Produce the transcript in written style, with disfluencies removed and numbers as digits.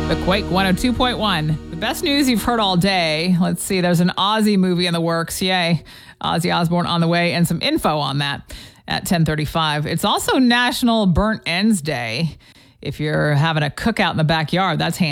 The Quake 102.1. The best news you've heard all day. Let's see, there's an Ozzy movie in the works. Yay. Ozzy Osbourne on the way, and some info on that at 10:35. It's also National Burnt Ends Day. If you're having a cookout in the backyard, that's handy.